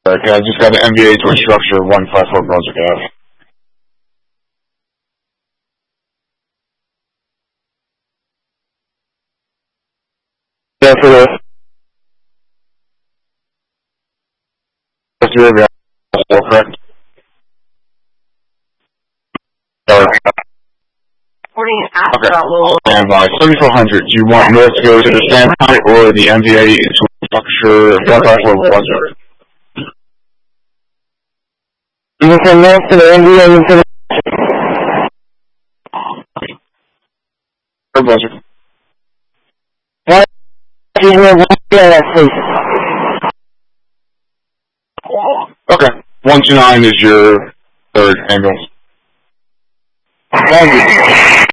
Okay, I just got an MBA to a structure 154 Brunswick Ave. Yeah, for the correct? Morning, Okay. Louisville. And by 3400, do you want North to go to the standpoint or the MBA into a structure 154 Brunswick? You can North to the MBA into the Brunswick. Why do you have please? Okay. 129 is your third ambulance. Thank you.